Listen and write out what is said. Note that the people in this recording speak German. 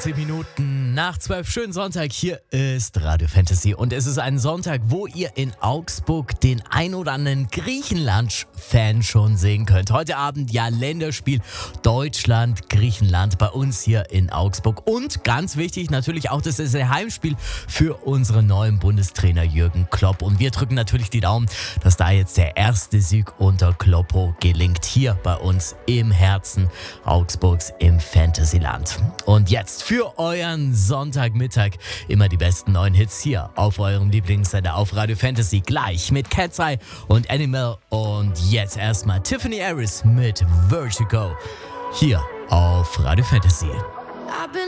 10 Minuten nach 12. Schönen Sonntag. Hier ist Radio Fantasy. Und es ist ein Sonntag, wo ihr in Augsburg den ein oder anderen Griechenland-Fan schon sehen könnt. Heute Abend ja Länderspiel Deutschland-Griechenland bei uns hier in Augsburg. Und ganz wichtig natürlich auch, das ist ein Heimspiel für unseren neuen Bundestrainer Jürgen Klopp. Und wir drücken natürlich die Daumen, dass da jetzt der erste Sieg unter Kloppo gelingt. Hier bei uns im Herzen Augsburgs im Fantasyland. Und jetzt für euren Sonntagmittag immer die besten neuen Hits hier auf eurem Lieblingssender auf Radio Fantasy. Gleich mit Cat's Eye und Animal. Und jetzt erstmal Tiffany Harris mit Vertigo hier auf Radio Fantasy.